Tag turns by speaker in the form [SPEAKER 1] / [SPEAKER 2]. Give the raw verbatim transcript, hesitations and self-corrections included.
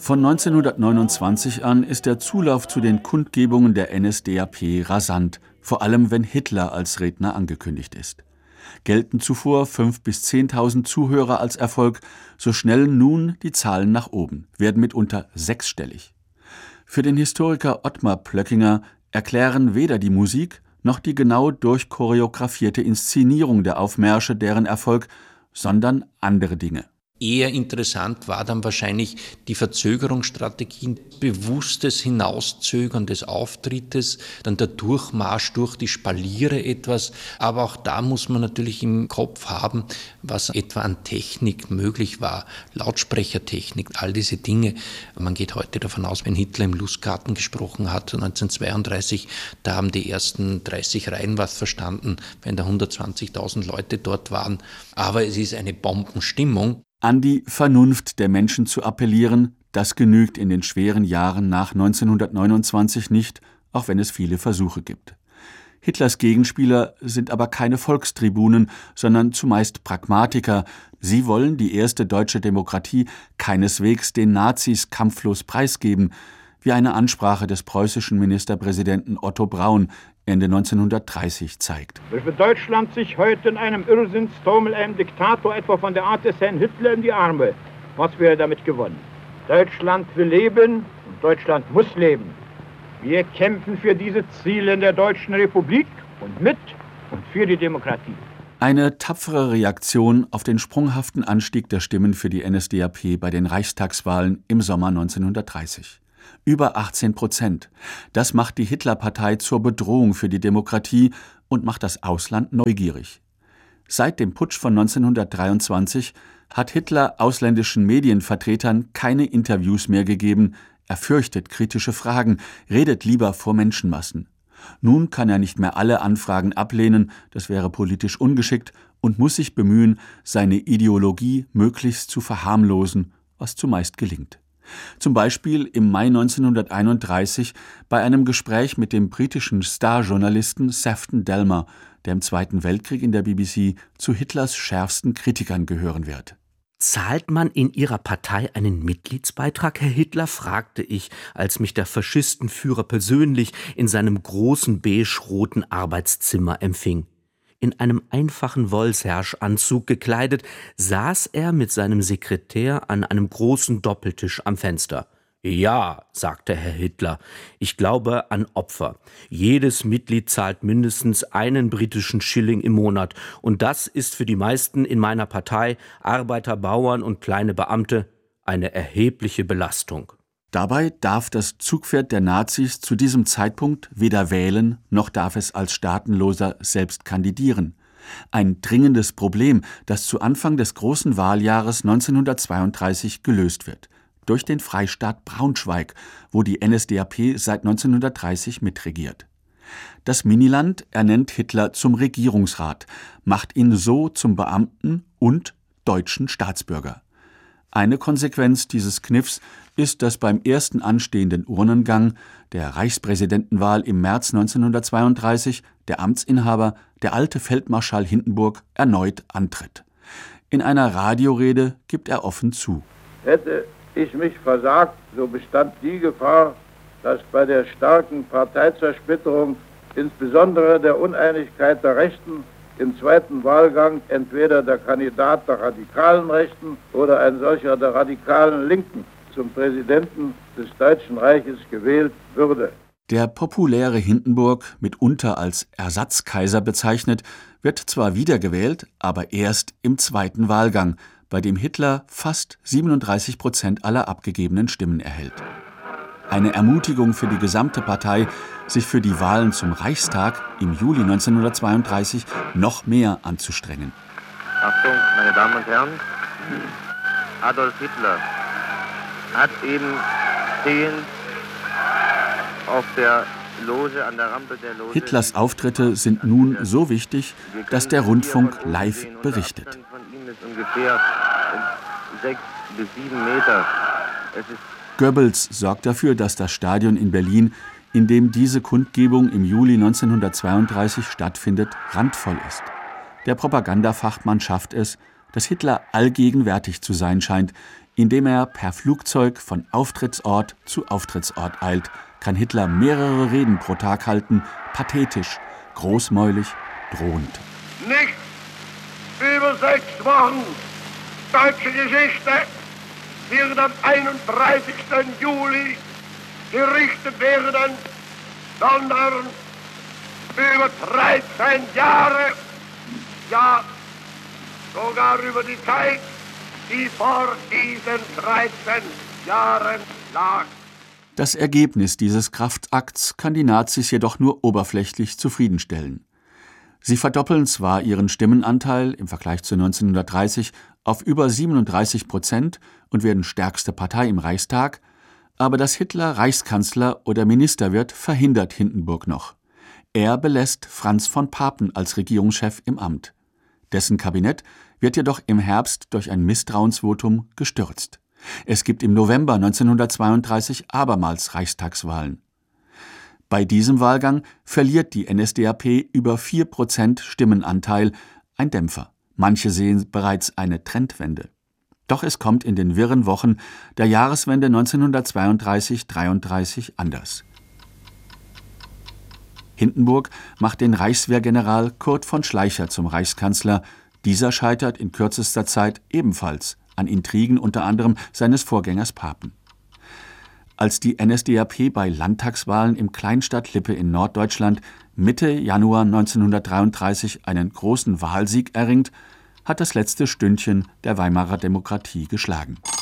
[SPEAKER 1] Von neunzehnhundertneunundzwanzig an ist der Zulauf zu den Kundgebungen der N S D A P rasant, vor allem wenn Hitler als Redner angekündigt ist. Gelten zuvor fünftausend bis zehntausend Zuhörer als Erfolg, so schnellen nun die Zahlen nach oben, werden mitunter sechsstellig. Für den Historiker Ottmar Plöckinger erklären weder die Musik noch die genau durchchoreografierte Inszenierung der Aufmärsche deren Erfolg, sondern andere Dinge.
[SPEAKER 2] Eher interessant war dann wahrscheinlich die Verzögerungsstrategien, bewusstes Hinauszögern des Auftrittes, dann der Durchmarsch durch die Spaliere etwas. Aber auch da muss man natürlich im Kopf haben, was etwa an Technik möglich war, Lautsprechertechnik, all diese Dinge. Man geht heute davon aus, wenn Hitler im Lustgarten gesprochen hat, neunzehnhundertzweiunddreißig, da haben die ersten dreißig Reihen was verstanden, wenn da hundertzwanzigtausend Leute dort waren. Aber es ist eine Bombenstimmung.
[SPEAKER 1] An die Vernunft der Menschen zu appellieren, das genügt in den schweren Jahren nach neunzehnhundertneunundzwanzig nicht, auch wenn es viele Versuche gibt. Hitlers Gegenspieler sind aber keine Volkstribunen, sondern zumeist Pragmatiker. Sie wollen die erste deutsche Demokratie keineswegs den Nazis kampflos preisgeben, wie eine Ansprache des preußischen Ministerpräsidenten Otto Braun Ende neunzehnhundertdreißig zeigt.
[SPEAKER 3] Wenn Deutschland sich heute in einem Irrsinnstaumel einem Diktator etwa von der Art des Herrn Hitler in die Arme, was wäre damit gewonnen? Deutschland will leben und Deutschland muss leben. Wir kämpfen für diese Ziele in der Deutschen Republik und mit und für die Demokratie.
[SPEAKER 1] Eine tapfere Reaktion auf den sprunghaften Anstieg der Stimmen für die N S D A P bei den Reichstagswahlen im Sommer neunzehnhundertdreißig. Über achtzehn Prozent. Das macht die Hitlerpartei zur Bedrohung für die Demokratie und macht das Ausland neugierig. Seit dem Putsch von neunzehnhundertdreiundzwanzig hat Hitler ausländischen Medienvertretern keine Interviews mehr gegeben. Er fürchtet kritische Fragen, redet lieber vor Menschenmassen. Nun kann er nicht mehr alle Anfragen ablehnen, das wäre politisch ungeschickt, und muss sich bemühen, seine Ideologie möglichst zu verharmlosen, was zumeist gelingt. Zum Beispiel im Mai neunzehnhunderteinunddreißig bei einem Gespräch mit dem britischen Starjournalisten Sefton Delmer, der im Zweiten Weltkrieg in der B B C zu Hitlers schärfsten Kritikern gehören wird.
[SPEAKER 4] »Zahlt man in Ihrer Partei einen Mitgliedsbeitrag, Herr Hitler?« fragte ich, als mich der Faschistenführer persönlich in seinem großen beige-roten Arbeitszimmer empfing. In einem einfachen Wollserge-Anzug gekleidet, saß er mit seinem Sekretär an einem großen Doppeltisch am Fenster. »Ja«, sagte Herr Hitler, »ich glaube an Opfer. Jedes Mitglied zahlt mindestens einen britischen Schilling im Monat. Und das ist für die meisten in meiner Partei, Arbeiter, Bauern und kleine Beamte, eine erhebliche Belastung.«
[SPEAKER 1] Dabei darf das Zugpferd der Nazis zu diesem Zeitpunkt weder wählen, noch darf es als Staatenloser selbst kandidieren. Ein dringendes Problem, das zu Anfang des großen Wahljahres neunzehnhundertzweiunddreißig gelöst wird. Durch den Freistaat Braunschweig, wo die N S D A P seit neunzehnhundertdreißig mitregiert. Das Miniland ernennt Hitler zum Regierungsrat, macht ihn so zum Beamten und deutschen Staatsbürger. Eine Konsequenz dieses Kniffs ist, dass beim ersten anstehenden Urnengang, der Reichspräsidentenwahl im März neunzehnhundertzweiunddreißig, der Amtsinhaber, der alte Feldmarschall Hindenburg, erneut antritt. In einer Radiorede gibt er offen zu:
[SPEAKER 5] Hätte ich mich versagt, so bestand die Gefahr, dass bei der starken Parteizersplitterung, insbesondere der Uneinigkeit der Rechten, im zweiten Wahlgang entweder der Kandidat der radikalen Rechten oder ein solcher der radikalen Linken zum Präsidenten des Deutschen Reiches gewählt würde.
[SPEAKER 1] Der populäre Hindenburg, mitunter als Ersatzkaiser bezeichnet, wird zwar wiedergewählt, aber erst im zweiten Wahlgang, bei dem Hitler fast siebenunddreißig Prozent aller abgegebenen Stimmen erhält. Eine Ermutigung für die gesamte Partei, sich für die Wahlen zum Reichstag im Juli neunzehnhundertzweiunddreißig noch mehr anzustrengen.
[SPEAKER 6] Achtung, meine Damen und Herren, Adolf Hitler hat eben stehend auf der Loge, an der Rampe der Loge...
[SPEAKER 1] Hitlers Auftritte sind nun so wichtig, dass der Rundfunk live berichtet.
[SPEAKER 6] Von ihm ist ungefähr sechs bis sieben Meter. Es ist
[SPEAKER 1] Goebbels sorgt dafür, dass das Stadion in Berlin, in dem diese Kundgebung im Juli neunzehnhundertzweiunddreißig stattfindet, randvoll ist. Der Propagandafachmann schafft es, dass Hitler allgegenwärtig zu sein scheint. Indem er per Flugzeug von Auftrittsort zu Auftrittsort eilt, kann Hitler mehrere Reden pro Tag halten, pathetisch, großmäulig, drohend.
[SPEAKER 7] Nicht über sechs Wochen deutsche Geschichte wird am einunddreißigsten Juli gerichtet werden, sondern über dreizehn Jahre, ja sogar über die Zeit, die vor diesen dreizehn Jahren lag.
[SPEAKER 1] Das Ergebnis dieses Kraftakts kann die Nazis jedoch nur oberflächlich zufriedenstellen. Sie verdoppeln zwar ihren Stimmenanteil im Vergleich zu neunzehnhundertdreißig auf über siebenunddreißig Prozent und werden stärkste Partei im Reichstag, aber dass Hitler Reichskanzler oder Minister wird, verhindert Hindenburg noch. Er belässt Franz von Papen als Regierungschef im Amt. Dessen Kabinett wird jedoch im Herbst durch ein Misstrauensvotum gestürzt. Es gibt im November neunzehnhundertzweiunddreißig abermals Reichstagswahlen. Bei diesem Wahlgang verliert die N S D A P über vier Prozent Stimmenanteil, ein Dämpfer. Manche sehen bereits eine Trendwende. Doch es kommt in den wirren Wochen der Jahreswende neunzehnhundertzweiunddreißig dreiunddreißig anders. Hindenburg macht den Reichswehrgeneral Kurt von Schleicher zum Reichskanzler. Dieser scheitert in kürzester Zeit ebenfalls an Intrigen unter anderem seines Vorgängers Papen. Als die N S D A P bei Landtagswahlen im Kleinstadt Lippe in Norddeutschland Mitte Januar neunzehnhundertdreiunddreißig einen großen Wahlsieg erringt, hat das letzte Stündchen der Weimarer Demokratie geschlagen.